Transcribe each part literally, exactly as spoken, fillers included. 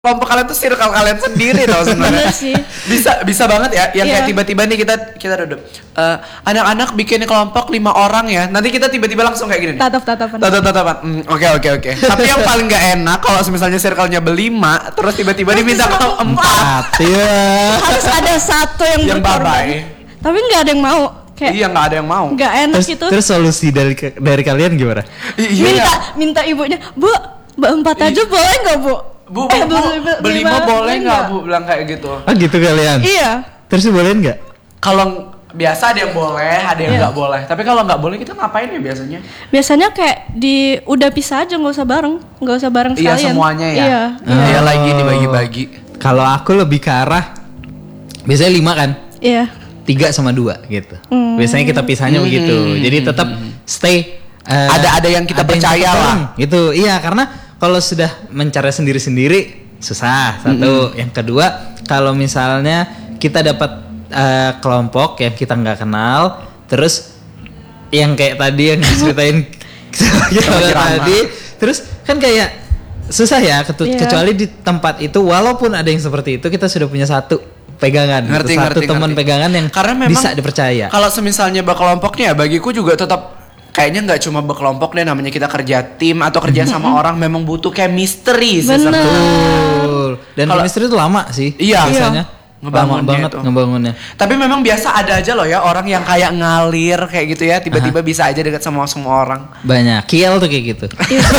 Kelompok kalian tuh circle kalian sendiri tau sebenarnya. Bisa bisa banget ya yang yeah. kayak tiba-tiba nih kita kita duduk uh, anak-anak bikin kelompok lima orang ya. Nanti kita tiba-tiba langsung kayak gini. Tatap-tatapan. Tatap-tatapan. Oke oke oke. Tapi yang paling enggak enak kalau misalnya circle-nya berlima terus tiba-tiba diminta ke empat. Iya. Harus ada satu yang, yang bye-bye. Tapi enggak ada yang mau. Kayak iya nggak ada yang mau. Nggak enak terus, gitu. Terus solusi dari dari kalian gimana? Iya. Minta minta ibunya, Bu, berempat aja boleh nggak Bu? Bu, bu, eh, bu, berlima boleh nggak Bu bilang kayak gitu? Ah gitu kalian? Iya. Terus boleh nggak? Kalau biasa ada yang boleh, ada yang nggak yeah. boleh. Tapi kalau nggak boleh kita ngapain ya biasanya? Biasanya kayak di udah pisah aja, nggak usah bareng, nggak usah bareng sekalian. Iya semuanya ya. Iya. Oh. Iya lagi dibagi-bagi. Kalau aku lebih ke arah biasanya lima kan? Iya. Tiga sama dua gitu. Hmm. Biasanya kita pisahnya hmm. begitu. Jadi tetap stay. Uh, ada ada yang kita ada percaya yang lah. Gitu. Iya karena kalau sudah mencari sendiri-sendiri susah. Satu. Mm-hmm. Yang kedua, kalau misalnya kita dapat uh, kelompok yang kita nggak kenal, terus yang kayak tadi yang diceritain tadi, terus kan kayak susah ya. Ketu- yeah. Kecuali di tempat itu, walaupun ada yang seperti itu, kita sudah punya satu pegangan, ngerti, satu ngerti, teman ngerti. pegangan yang karena memang bisa dipercaya. Kalau semisalnya berkelompoknya, bagiku juga tetap. Kayaknya nggak cuma berkelompok deh, namanya kita kerja tim atau kerja sama orang memang butuh chemistry. Betul. Dan kalo, chemistry itu lama sih. Iya. Biasanya lama banget itu. ngebangunnya. Tapi memang biasa ada aja loh ya orang yang kayak ngalir kayak gitu ya, tiba-tiba Aha. bisa aja dekat sama semua orang. Banyak. Kiel tuh kayak gitu.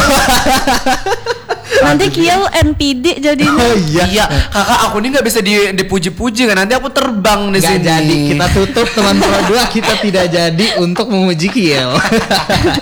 Nanti Kiel N P D jadinya. Oh iya. Iya. Kakak aku ini nggak bisa di, dipuji-puji kan, nanti aku terbang di gak sini. Jadi kita tutup teman Pro dua, kita tidak jadi untuk memuji Kiel.